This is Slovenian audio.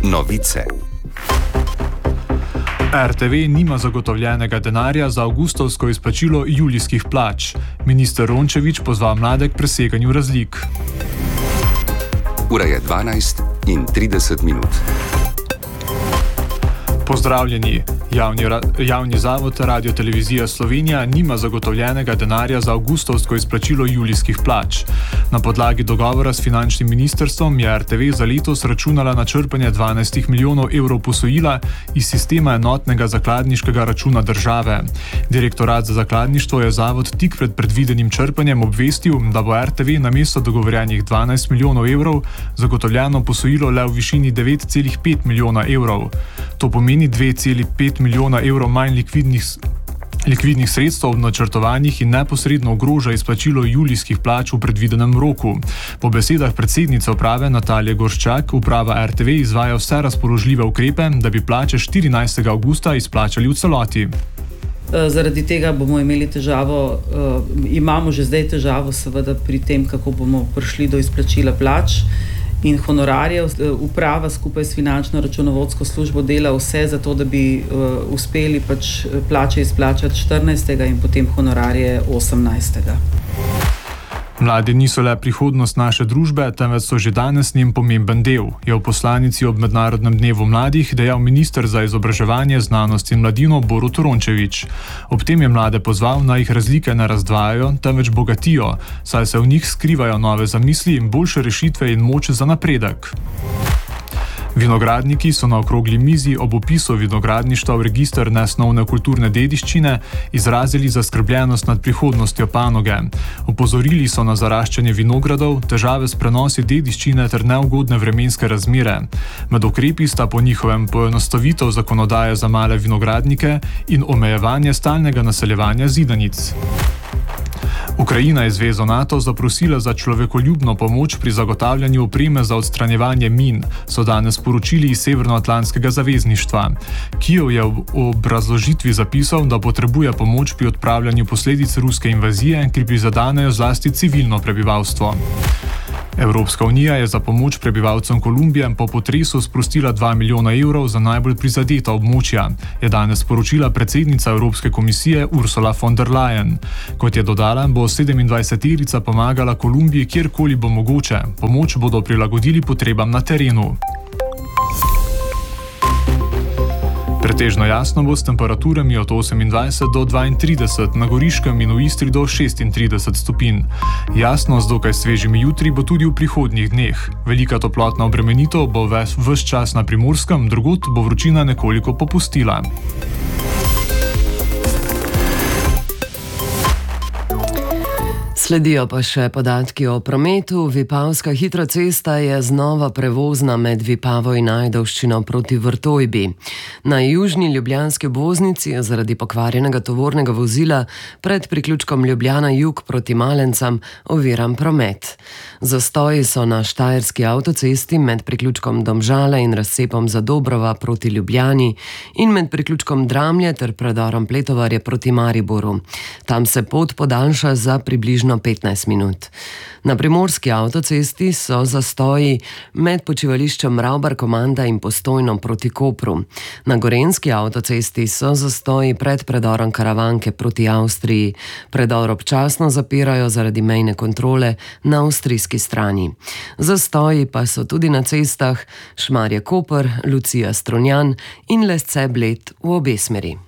Novice. RTV nima zagotovljenega denarja za avgustovsko izplačilo julijskih plač. Minister Rončević pozval mlade k preseganju razlik. Ura je 12:30. Pozdravljeni. Javni zavod Radiotelevizija Slovenija nima zagotovljenega denarja za avgustovsko izplačilo julijskih plač. Na podlagi dogovora s finančnim ministrstvom je RTV za letos računala na črpanje 12 milijonov evrov posojila iz sistema enotnega zakladniškega računa države. Direktorat za zakladništvo je zavod tik pred predvidenim črpanjem obvestil, da bo RTV namesto dogovorjenih 12 milijonov evrov zagotovljeno posojilo le v višini 9,5 milijona evrov. To pomeni 2,5 milijona evrov manj likvidnih sredstev ob načrtovanjih in neposredno ogroža izplačilo julijskih plač v predvidenem roku. Po besedah predsednice uprave Natalije Gorščak, uprava RTV izvaja vse razpoložljive ukrepe, da bi plače 14. avgusta izplačali v celoti. Zaradi tega bomo imeli težavo, imamo že zdaj težavo seveda pri tem, kako bomo prišli do izplačila plač in honorarjev. Uprava skupaj s finančno računovodsko službo dela vse za to, da bi uspeli plače izplačati 14. in potem honorarje 18. Mladi niso le prihodnost naše družbe, temveč so že danes njen pomemben del, je v poslanici ob Mednarodnem dnevu mladih dejal minister za izobraževanje, znanost in mladino Borut Rončević. Ob tem je mlade pozval, naj jih razlike ne razdvajajo, temveč bogatijo, saj se v njih skrivajo nove zamisli, boljše rešitve in moč za napredek. Vinogradniki so na okrogli mizi ob vpisu vinogradništva v register nesnovne kulturne dediščine izrazili zaskrbljenost nad prihodnostjo panoge. Opozorili so na zaraščanje vinogradov, težave s prenosi dediščine ter neugodne vremenske razmere. Med ukrepi sta po njihovem poenostavitev zakonodaje za male vinogradnike in omejevanje stalnega naseljevanja zidanic. Ukrajina je zvezo NATO zaprosila za človekoljubno pomoč pri zagotavljanju opreme za odstranjevanje min, so danes sporočili iz Severnoatlantskega zavezništva. Kijev je v obrazložitvi zapisal, da potrebuje pomoč pri odpravljanju posledic ruske invazije, ki prizadanejo zlasti civilno prebivalstvo. Evropska unija je za pomoč prebivalcem Kolumbije po potresu sprostila 2 milijona evrov za najbolj prizadeta območja, je danes sporočila predsednica Evropske komisije Ursula von der Leyen. Kot je dodala, bo 27-terica pomagala Kolumbiji kjerkoli bo mogoče. Pomoč bodo prilagodili potrebam na terenu. Pretežno jasno bo s temperaturami od 28 do 32, na Goriškem in v Istri do 36 stopinj. Jasno z dokaj svežimi jutri bo tudi v prihodnjih dneh. Velika toplotna obremenitev bo ves čas na Primorskem, drugod bo vročina nekoliko popustila. Sledijo pa še podatki o prometu. Vipavska hitra cesta je znova prevozna med Vipavo in Ajdovščino proti Vrtojbi. Na južni ljubljanski obvoznici je zaradi pokvarjenega tovornega vozila pred priključkom Ljubljana jug proti Malencam oviran promet. Zastoji so na Štajerski avtocesti med priključkom Domžale in razcepom Zadobrova proti Ljubljani in med priključkom Dramlje ter predorom Pletovarje proti Mariboru. Tam se pot podaljša za približno 15 minut. Na primorski avtocesti so zastoji med počivališčem Ravbar-Komanda in Postojno proti Kopru. Na gorenjski avtocesti so zastoji pred predorom Karavanke proti Avstriji. Predor občasno zapirajo zaradi mejne kontrole na avstrijski strani. Zastoji pa so tudi na cestah Šmarje-Koper, Lucija-Strunjan in Lesce-Bled v obe smeri.